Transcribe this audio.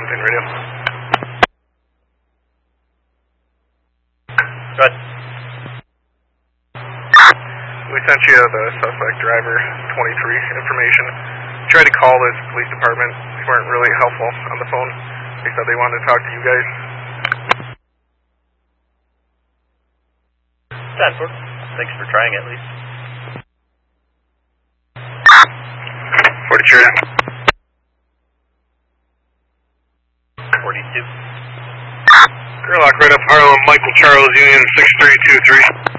17 radio. Go ahead. We sent you the suspect driver 23 information. Tried to call this police department. They weren't really helpful on the phone. They said they wanted to talk to you guys. 10-4. Thanks for trying at least. 42. 42. Airlock right up Harlem, Michael Charles Union 6323.